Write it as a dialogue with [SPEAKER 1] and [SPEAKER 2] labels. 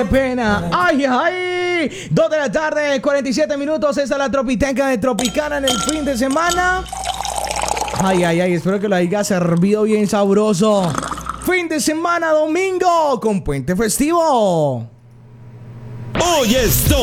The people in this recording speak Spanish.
[SPEAKER 1] qué pena. Ay, ay. 2 de la tarde, 47 minutos. Esta es la Tropiteca de Tropicana en el fin de semana. Ay, ay, ay. Espero que lo haya servido bien sabroso. Fin de semana, domingo, con puente festivo.
[SPEAKER 2] Hoy es